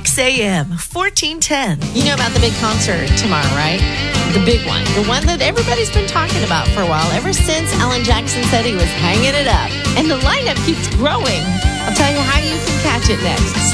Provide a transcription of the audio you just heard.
6 a.m., 1410. You know about the big concert tomorrow, right? The big one. The one that everybody's been talking about for a while, ever since Alan Jackson said he was hanging it up. And the lineup keeps growing. I'll tell you how you can catch it next.